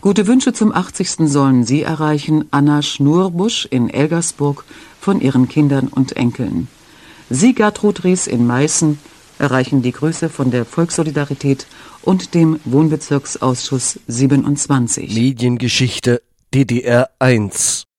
Gute Wünsche zum 80. sollen Sie erreichen, Anna Schnurbusch in Elgersburg, von ihren Kindern und Enkeln. Sie, Gertrud Ries in Meißen, erreichen die Grüße von der Volkssolidarität und dem Wohnbezirksausschuss 27. Mediengeschichte DDR 1